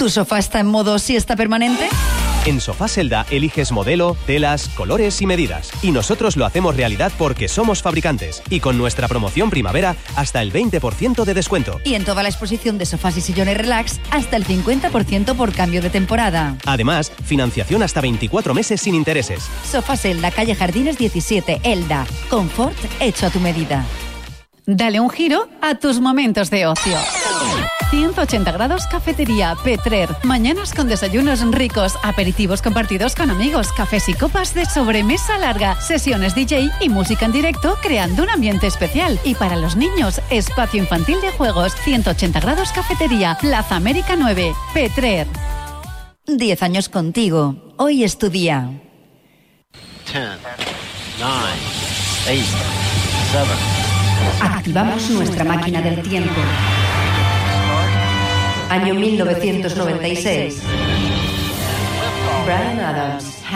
¿Tu sofá está en modo siesta permanente? En Sofá Selda eliges modelo, telas, colores y medidas. Y nosotros lo hacemos realidad porque somos fabricantes. Y con nuestra promoción primavera, hasta el 20% de descuento. Y en toda la exposición de sofás y sillones relax, hasta el 50% por cambio de temporada. Además, financiación hasta 24 meses sin intereses. Sofá Selda, calle Jardines 17, Elda. Confort hecho a tu medida. Dale un giro a tus momentos de ocio. 180 grados cafetería Petrer. Mañanas con desayunos ricos, aperitivos compartidos con amigos, cafés y copas de sobremesa larga, sesiones DJ y música en directo creando un ambiente especial. Y para los niños, espacio infantil de juegos. 180 grados cafetería, Plaza América 9, Petrer. 10 años contigo. Hoy es tu día. 10, 9, 8, 7. Activamos nuestra máquina del tiempo. Año 1996. Bryan Adams.